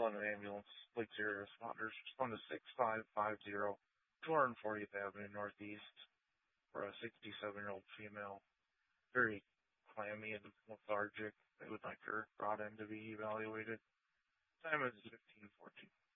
1 ambulance, Lake Zero responders, respond to 6550 240th Avenue Northeast for a 67-year-old female, very clammy and lethargic. They would like her brought in to be evaluated. Time is 15:14.